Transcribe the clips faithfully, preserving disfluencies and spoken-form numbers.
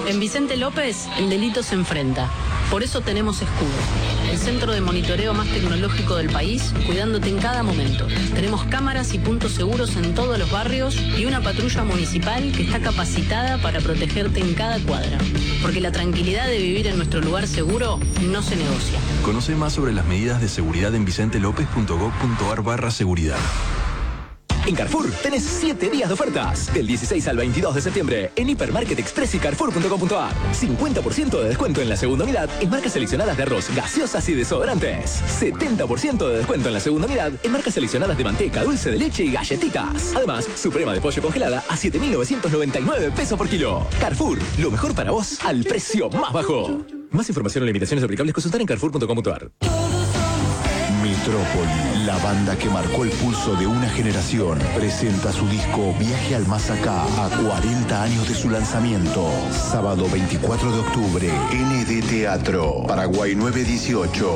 En Vicente López, el delito se enfrenta. Por eso tenemos Escudo, el centro de monitoreo más tecnológico del país, cuidándote en cada momento. Tenemos cámaras y puntos seguros en todos los barrios y una patrulla municipal que está capacitada para protegerte en cada cuadra. Porque la tranquilidad de vivir en nuestro lugar seguro no se negocia. Conoce más sobre las medidas de seguridad en vicentelopez.gov.ar barra seguridad. En Carrefour tenés siete días de ofertas. Del dieciséis al veintidós de septiembre en Hipermarket Express y Carrefour punto com punto ar. cincuenta por ciento de descuento en la segunda unidad en marcas seleccionadas de arroz, gaseosas y desodorantes. setenta por ciento de descuento en la segunda unidad en marcas seleccionadas de manteca, dulce de leche y galletitas. Además, suprema de pollo congelada a siete mil novecientos noventa y nueve pesos por kilo. Carrefour, lo mejor para vos al precio más bajo. Más información o limitaciones aplicables consultar en Carrefour punto com punto ar. Metrópoli, la banda que marcó el pulso de una generación, presenta su disco Viaje al Más Acá a cuarenta años de su lanzamiento. Sábado veinticuatro de octubre, N D Teatro, Paraguay nueve dieciocho.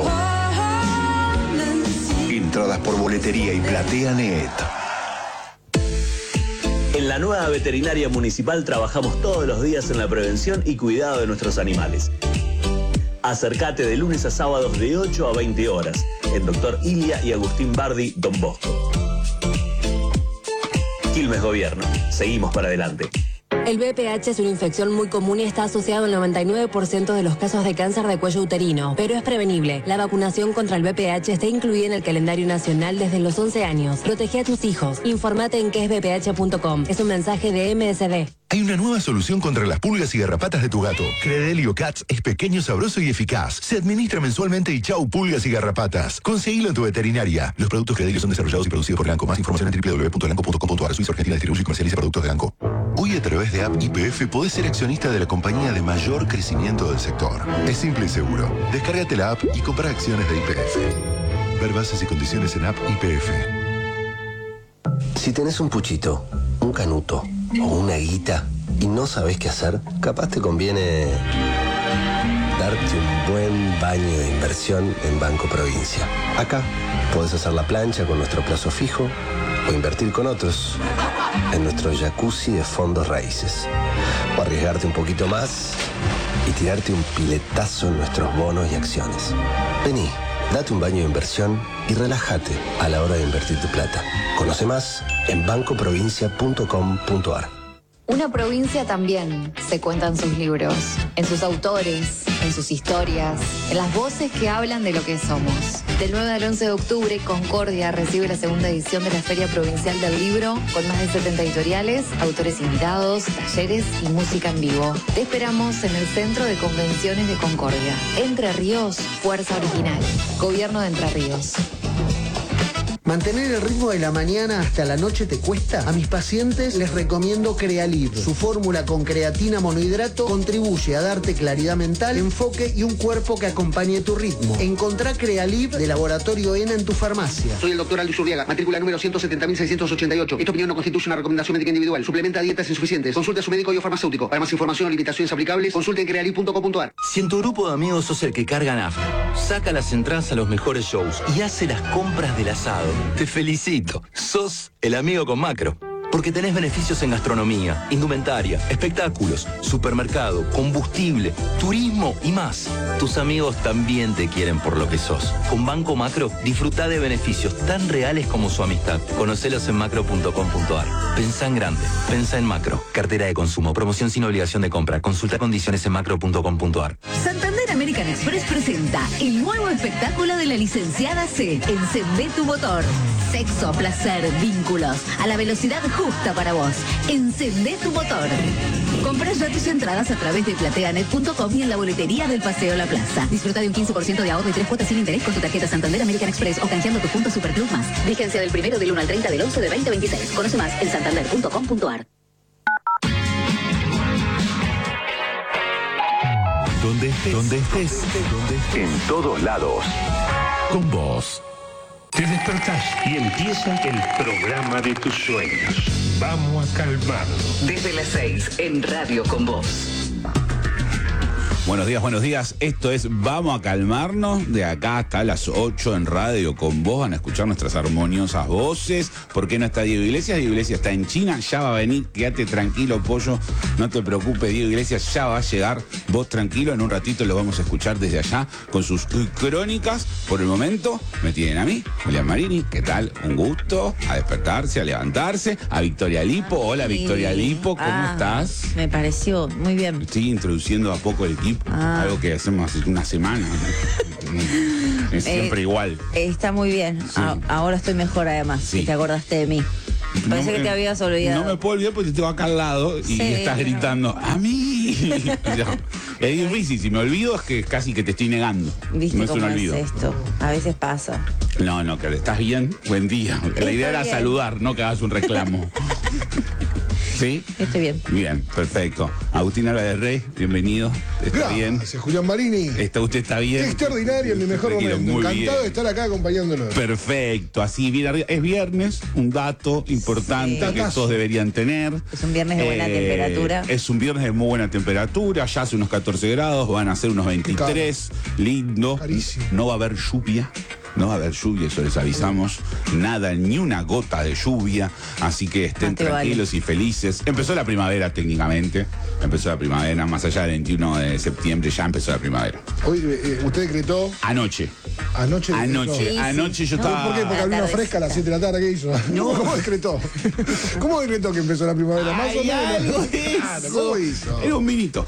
Entradas por boletería y PlateaNet. En la nueva veterinaria municipal trabajamos todos los días en la prevención y cuidado de nuestros animales. Acércate de lunes a sábados de ocho a veinte horas en Doctor Ilia y Agustín Bardi, Don Bosco. Quilmes Gobierno. Seguimos para adelante. El V P H es una infección muy común y está asociado al noventa y nueve por ciento de los casos de cáncer de cuello uterino, pero es prevenible. La vacunación contra el V P H está incluida en el calendario nacional desde los once años. Protege a tus hijos. Informate en que es v p h punto com. Es un mensaje de M S D. Hay una nueva solución contra las pulgas y garrapatas de tu gato. Credelio Cats es pequeño, sabroso y eficaz. Se administra mensualmente y chau pulgas y garrapatas. Conseguilo en tu veterinaria. Los productos Credelio son desarrollados y producidos por Ganco. Más información en w w w punto ganco punto com punto ar. Suiza Argentina distribuye y comercializa productos de Ganco. Hoy a través de App Y P F podés ser accionista de la compañía de mayor crecimiento del sector. Es simple y seguro. Descárgate la app y compra acciones de Y P F. Ver bases y condiciones en App Y P F. Si tenés un puchito, un canuto o una guita y no sabés qué hacer, capaz te conviene darte un buen baño de inversión en Banco Provincia. Acá podés hacer la plancha con nuestro plazo fijo o invertir con otros en nuestro jacuzzi de fondos raíces. O arriesgarte un poquito más y tirarte un piletazo en nuestros bonos y acciones. Vení, date un baño de inversión y relájate a la hora de invertir tu plata. Conoce más en banco provincia punto com punto ar. Una provincia también se cuenta en sus libros, en sus autores, en sus historias, en las voces que hablan de lo que somos. Del nueve al once de octubre, Concordia recibe la segunda edición de la Feria Provincial del Libro, con más de setenta editoriales, autores invitados, talleres y música en vivo. Te esperamos en el Centro de Convenciones de Concordia. Entre Ríos, Fuerza Original. Gobierno de Entre Ríos. ¿Mantener el ritmo de la mañana hasta la noche te cuesta? A mis pacientes les recomiendo Crealib. Su fórmula con creatina monohidrato contribuye a darte claridad mental, enfoque y un cuerpo que acompañe tu ritmo. Encontrá Crealib de Laboratorio ENA en tu farmacia. Soy el doctor Aldo Urriaga, matrícula número ciento setenta mil seiscientos ochenta y ocho. Esta opinión no constituye una recomendación médica individual. Suplementa dietas insuficientes. Consulte a su médico y o farmacéutico. Para más información o limitaciones aplicables, consulte en crealib punto com punto ar. Si en tu grupo de amigos sos el que carga nafta, saca las entradas a los mejores shows y hace las compras del asado, te felicito. Sos el amigo con Macro. Porque tenés beneficios en gastronomía, indumentaria, espectáculos, supermercado, combustible, turismo y más. Tus amigos también te quieren por lo que sos. Con Banco Macro, disfruta de beneficios tan reales como su amistad. Conocelos en macro punto com punto ar. Pensá en grande. Pensá en Macro. Cartera de consumo. Promoción sin obligación de compra. Consulta condiciones en macro punto com punto ar. Santander American Express presenta el nuevo espectáculo de la licenciada C. Encendé tu motor. Sexo, placer, vínculos. A la velocidad justa para vos. Encendé tu motor. Comprá ya tus entradas a través de plateanet punto com y en la boletería del Paseo La Plaza. Disfruta de un quince por ciento de ahorro y tres cuotas sin interés con tu tarjeta Santander American Express o canjeando tu punto Superclub Más. Vigencia del primero del uno al treinta del once de veinte veintiséis. Conoce más en santander punto com punto ar. Donde estés, donde estés, donde estés, en todos lados. Con vos. Te despertás y empieza el programa de tus sueños. Vamos a calmarlo. Desde las seis en Radio Con Vos. Buenos días, buenos días. Esto es Vamos a Calmarnos. De acá hasta las ocho en radio con vos. Van a escuchar nuestras armoniosas voces. ¿Por qué no está Diego Iglesias? Diego Iglesias está en China. Ya va a venir. Quédate tranquilo, pollo. No te preocupes, Diego Iglesias ya va a llegar. Vos tranquilo. En un ratito lo vamos a escuchar desde allá con sus crónicas. Por el momento me tienen a mí, Julián Marini. ¿Qué tal? Un gusto. A despertarse, a levantarse. A Victoria Lipo. Hola, Victoria Lipo. ¿Cómo Ah, estás? Me pareció muy bien. Estoy introduciendo a poco el equipo. Ah. Algo que hacemos hace una semana. Es siempre Eh, igual. Está muy bien. A- ahora estoy mejor además. Sí. Si te acordaste de mí. Parece No, que te eh, habías olvidado. No me puedo olvidar porque te tengo acá al lado y Sí, estás pero- gritando ¡a mí! Es difícil, si me olvido es que casi que te estoy negando. ¿Viste No es un cómo es olvido. esto? A veces pasa. No, no, que estás bien, buen día. La Estoy idea era bien. saludar, no que hagas un reclamo. ¿Sí? Estoy bien. Bien, perfecto. Agustín Alba de Rey, bienvenido. ¿Está bien? Gracias, Julián Marini. ¿Está, ¿Usted está bien? Qué extraordinario, en mi mejor Tranquilo, momento. muy Encantado bien. de estar acá acompañándolo. Perfecto, así bien arriba. Es viernes, un dato importante Sí. que todos deberían tener. Es un viernes de buena Eh, temperatura. Es un viernes de muy buena temperatura, ya hace unos catorce grados, van a ser unos veintitrés, lindo. No va a haber lluvia. No va a haber lluvia, eso les avisamos. Nada, ni una gota de lluvia. Así que estén No te tranquilos vale. y felices. Empezó la primavera técnicamente. Empezó la primavera, más allá del veintiuno de septiembre, ya empezó la primavera. Hoy, eh, usted decretó Anoche. anoche. Anoche, decretó. anoche yo No, estaba. ¿Por qué? Porque abrió una fresca a las siete de la tarde. ¿Qué hizo? ¿Cómo decretó? ¿Cómo decretó que empezó la primavera? Más o Ay, algo menos. de Claro, eso. ¿cómo hizo? Era un minito.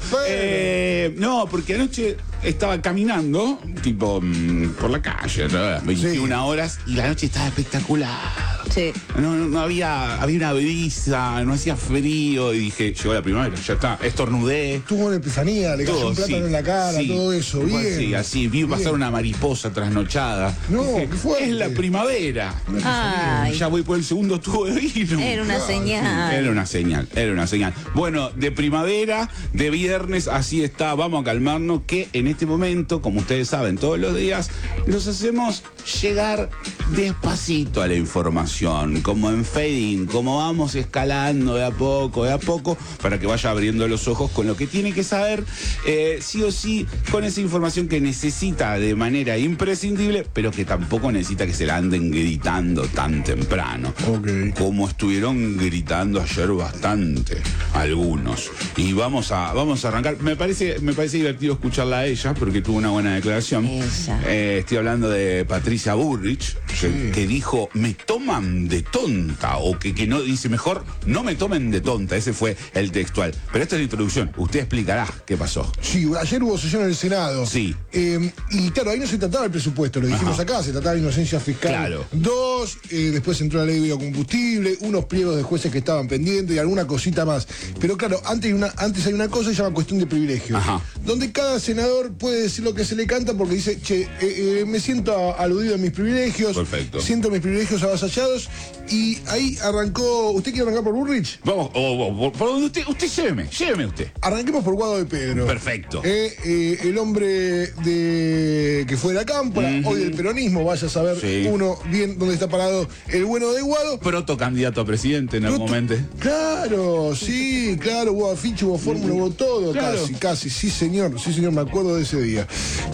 Eh, no, porque anoche estaba caminando, tipo, mm, por la calle, ¿no? veintiuna horas, y la noche estaba espectacular. Sí. No, no, no había, había una brisa, no hacía frío, y dije, llegó la primavera, ya está. Estornudé. Tuvo una epifanía, le cayó Todo, un plátano sí, en la cara, sí. todo eso. Igual Bien. Sí, así, vi pasar Bien. una mariposa trasnochada. No, Dije, qué fuerte. es la primavera. Ay. Ya voy por el segundo tubo de vino. Era una señal. Era una señal, era una señal. Bueno, de primavera, de viernes, así está, vamos a calmarnos, que en este momento, como ustedes saben, todos los días, nos hacemos llegar despacito a la información, como en fading, como vamos escalando de a poco, de a poco, para que vaya abriendo los ojos con lo que tiene que saber, eh, sí o sí, con esa información que necesita de manera imprescindible, pero que tampoco necesita que se la anden gritando tan temprano. Como estuvieron gritando ayer bastante algunos. Y vamos a, vamos a arrancar. Me parece, me parece divertido escucharla a ella, porque tuvo una buena declaración. Eh, estoy hablando de Patricia Bullrich, que, que dijo, me toman de tonta, o que, que no, dice mejor, no me tomen de tonta. Ese fue el textual. Pero esta es la introducción. Usted explicará qué pasó. Sí, ayer hubo sesión en el Senado. Sí. Eh, y claro, ahí no se trataba el presupuesto, lo dijimos Ajá. acá, se trataba de inocencia fiscal. Claro. Dos, eh, después entró la ley de biocombustible, unos pliegos de jueces que estaban pendientes y alguna cosita más. Pero claro, antes hay una, antes hay una cosa que se llama cuestión de privilegios. Ajá. Donde cada senador puede decir lo que se le canta porque dice, che, eh, eh, me siento a- aludido en mis privilegios. Perfecto. Siento mis privilegios avasallados. Y ahí arrancó. ¿Usted quiere arrancar por Bullrich? Vamos, o- o- por donde usted, usted lléveme, lléveme usted. Arranquemos por Guado de Pedro. Perfecto. Eh, eh, el hombre de que fue de la Cámpora, Ujú. hoy del peronismo, vaya a saber Sí. uno bien dónde está parado el bueno de Guado. Proto candidato a presidente en algún momento. Claro, sí, claro, hubo afiche, hubo fórmula, hubo todo, Claro. casi, casi, sí señor, sí señor, me acuerdo de ese día.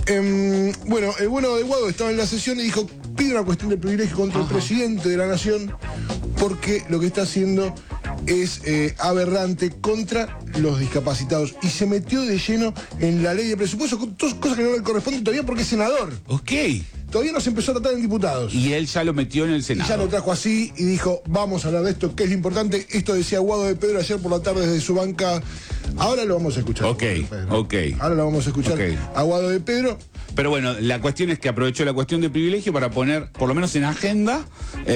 Em, bueno, el bueno de Guado estaba en la sesión y dijo, pide una cuestión de privilegio contra el presidente de la nación, porque lo que está haciendo es eh, aberrante contra los discapacitados. Y se metió de lleno en la ley de presupuesto, con todas cosas que no le corresponden todavía porque es senador. Ok. Todavía no se empezó a tratar en diputados. Y él ya lo metió en el Y Senado. ya lo trajo así y dijo, vamos a hablar de esto, que es lo importante. Esto decía Guado de Pedro ayer por la tarde desde su banca. Ahora lo vamos a escuchar. Ok, ok. Ahora lo vamos a escuchar Ok. a Guado de Pedro. Pero bueno, la cuestión es que aprovechó la cuestión de privilegio para poner, por lo menos en agenda,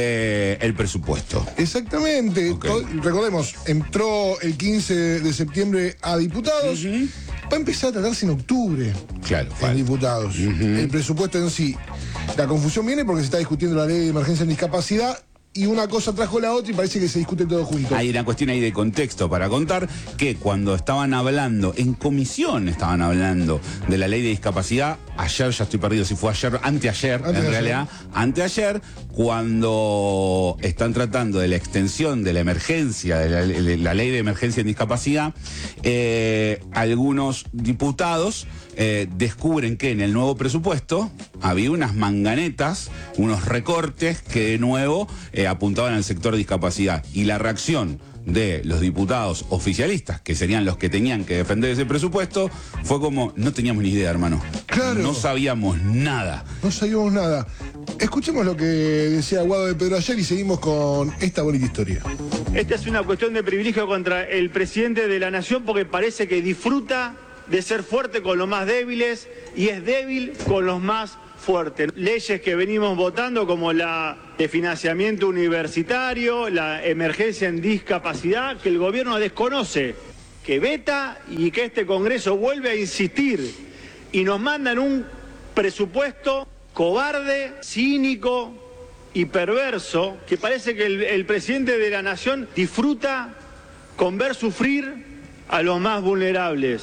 eh, el presupuesto. Exactamente. Todo- recordemos, entró el quince de septiembre a diputados. Va a empezar a tratarse en octubre. Claro. En diputados. El presupuesto en sí. La confusión viene porque se está discutiendo la ley de emergencia en discapacidad y una cosa trajo la otra y parece que se discute todo junto. Hay una cuestión ahí de contexto para contar que cuando estaban hablando, en comisión estaban hablando de la ley de discapacidad, ayer, ya estoy perdido si fue ayer, anteayer, Anteayer. en realidad, anteayer, cuando están tratando de la extensión de la emergencia, de la, de la ley de emergencia en discapacidad, eh, algunos diputados eh, descubren que en el nuevo presupuesto había unas manganetas, unos recortes que de nuevo eh, apuntaban al sector discapacidad. Y la reacción de los diputados oficialistas, que serían los que tenían que defender ese presupuesto, fue como, no teníamos ni idea, hermano. Claro. No sabíamos nada. No sabíamos nada. Escuchemos lo que decía Guado de Pedro ayer y seguimos con esta bonita historia. Esta es una cuestión de privilegio contra el presidente de la nación porque parece que disfruta de ser fuerte con los más débiles y es débil con los más fuertes. Leyes que venimos votando como la de financiamiento universitario, la emergencia en discapacidad, que el gobierno desconoce, que veta y que este Congreso vuelve a insistir y nos mandan un presupuesto cobarde, cínico y perverso, que parece que el, el presidente de la nación disfruta con ver sufrir a los más vulnerables.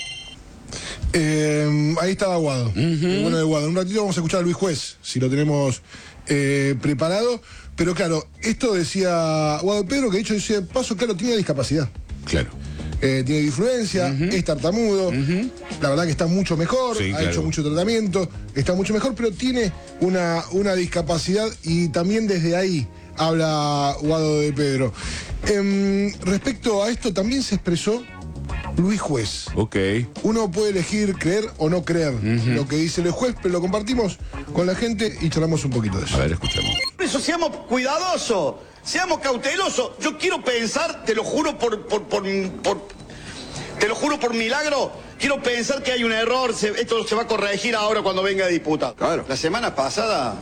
Eh, ahí estaba Guado. Uh-huh. Bueno, de Guado. Un ratito vamos a escuchar a Luis Juez, si lo tenemos eh, preparado. Pero claro, esto decía Guado Pedro, que de hecho decía, paso, claro, tiene discapacidad. Claro. Eh, tiene disfluencia, uh-huh. es tartamudo, uh-huh. la verdad que está mucho mejor, sí, ha claro. hecho mucho tratamiento, está mucho mejor, pero tiene una, una discapacidad y también desde ahí habla Guado de Pedro. Eh, respecto a esto también se expresó Luis Juez. Ok. Uno puede elegir creer o no creer uh-huh. lo que dice el juez, pero lo compartimos con la gente y charlamos un poquito de eso. A ver, escuchemos. Por eso seamos cuidadosos, seamos cautelosos. Yo quiero pensar, te lo juro por, por, por, por te lo juro por milagro, quiero pensar que hay un error, se, esto se va a corregir ahora cuando venga de diputado. Claro. La semana pasada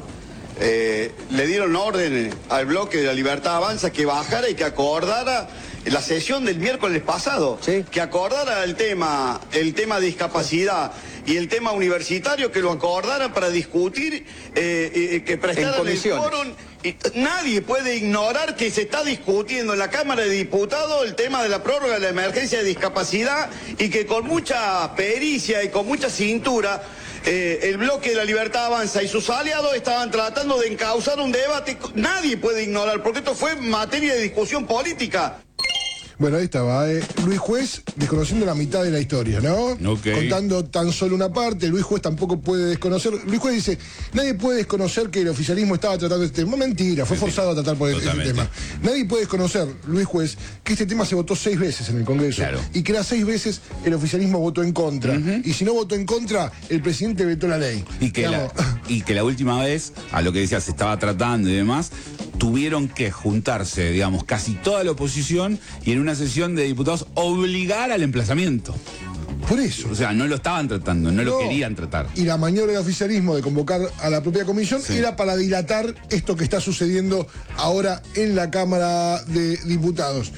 eh, le dieron orden al bloque de la Libertad Avanza que bajara y que acordara la sesión del miércoles pasado, ¿sí? Que acordara el tema, el tema de discapacidad y el tema universitario, que lo acordaran para discutir, eh, eh, que prestaran el foro. Y nadie puede ignorar que se está discutiendo en la Cámara de Diputados el tema de la prórroga de la emergencia de discapacidad y que con mucha pericia y con mucha cintura eh, el bloque de la Libertad Avanza y sus aliados estaban tratando de encauzar un debate. Nadie puede ignorar, porque esto fue materia de discusión política. Bueno, ahí estaba, eh. Luis Juez desconociendo la mitad de la historia, ¿no? Okay. Contando tan solo una parte. Luis Juez tampoco puede desconocer. Luis Juez dice, nadie puede desconocer que el oficialismo estaba tratando este tema. Mentira, fue forzado a tratar por este tema. Nadie puede desconocer, Luis Juez, que este tema se votó seis veces en el Congreso. Claro. Y que las seis veces el oficialismo votó en contra. Uh-huh. Y si no votó en contra, el presidente vetó la ley. Y que, la, y que la última vez, a lo que decía, se estaba tratando y demás, tuvieron que juntarse, digamos, casi toda la oposición y en una sesión de diputados obligar al emplazamiento. Por eso. O sea, no lo estaban tratando, no, no. lo querían tratar. Y la maniobra del oficialismo de convocar a la propia comisión sí. era para dilatar esto que está sucediendo ahora en la Cámara de Diputados.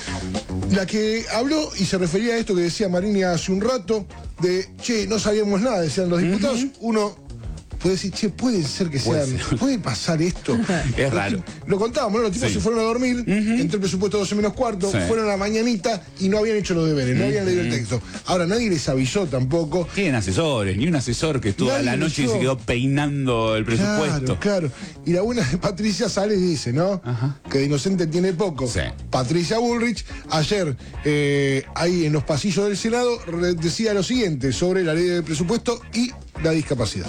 La que habló y se refería a esto que decía Marini hace un rato, de, che, no sabíamos nada, decían los diputados, uh-huh. uno puede decir, che, puede ser que sean, puede, ser. ¿Puede pasar esto? Es raro. Lo contábamos, ¿no? Los tipos sí. se fueron a dormir, uh-huh. entró el presupuesto doce menos cuarto, sí. fueron a la mañanita y no habían hecho los deberes, no uh-huh. habían leído el texto. Ahora, nadie les avisó tampoco. Tienen asesores, ni un asesor que estuvo nadie a la noche y se quedó peinando el presupuesto. Claro, claro. Y la buena de Patricia sale y dice, ¿no? Uh-huh. Que de inocente tiene poco. Sí. Patricia Bullrich, ayer, eh, ahí en los pasillos del Senado, decía lo siguiente sobre la ley de presupuesto y la discapacidad.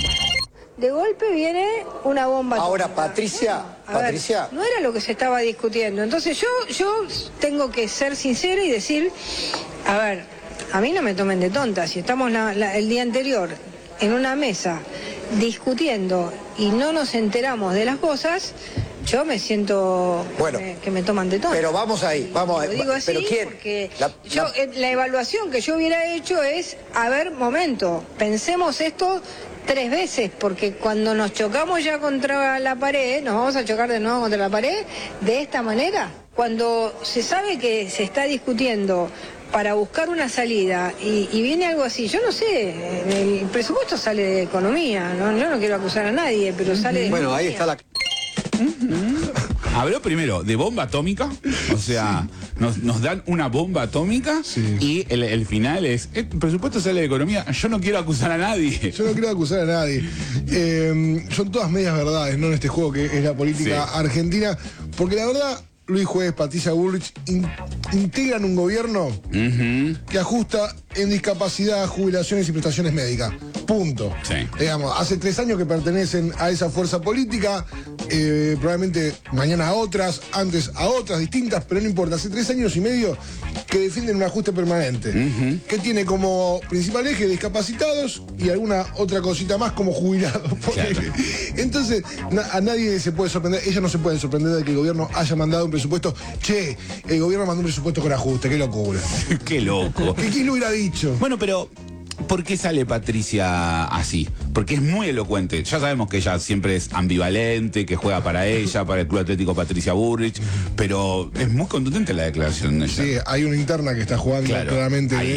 De golpe viene una bomba. Ahora, atómica. Patricia, a Patricia. Ver, no era lo que se estaba discutiendo. Entonces yo, yo tengo que ser sincera y decir, a ver, a mí no me tomen de tonta. Si estamos la, la, el día anterior en una mesa discutiendo y no nos enteramos de las cosas, yo me siento bueno, me, que me toman de tonta. Pero vamos ahí, vamos ahí. Lo digo así ¿Pero quién? Porque la, yo, la... la evaluación que yo hubiera hecho es, a ver, momento, pensemos esto tres veces, porque cuando nos chocamos ya contra la pared, nos vamos a chocar de nuevo contra la pared, de esta manera. Cuando se sabe que se está discutiendo para buscar una salida y, y viene algo así, yo no sé, el presupuesto sale de economía, ¿no? Yo no quiero acusar a nadie, pero sale de Bueno, economía. Ahí está la... Habló primero de bomba atómica, o sea, sí. nos, nos dan una bomba atómica sí. y el, el final es, el presupuesto sale de economía, yo no quiero acusar a nadie. Yo no quiero acusar a nadie. Eh, son todas medias verdades, ¿no? En este juego que es la política sí. argentina, porque la verdad... Luis Juez, Patricia Bullrich in, integran un gobierno uh-huh. que ajusta en discapacidad, jubilaciones y prestaciones médicas. Punto. Sí. Digamos, hace tres años que pertenecen a esa fuerza política, eh, probablemente mañana a otras, antes a otras distintas, pero no importa. Hace tres años y medio que defienden un ajuste permanente, uh-huh. que tiene como principal eje discapacitados y alguna otra cosita más como jubilados. Claro. Entonces, na, a nadie se puede sorprender, ellos no se pueden sorprender de que el gobierno haya mandado un presupuesto. Che, el gobierno mandó un presupuesto con ajuste, qué locura. Qué loco. ¿Qué, ¿Quién lo hubiera dicho? Bueno, pero ¿por qué sale Patricia así? Porque es muy elocuente. Ya sabemos que ella siempre es ambivalente, que juega para ella, para el Club Atlético Patricia Bullrich, pero es muy contundente la declaración de ella. Sí, hay una interna que está jugando claro, claramente. Ahí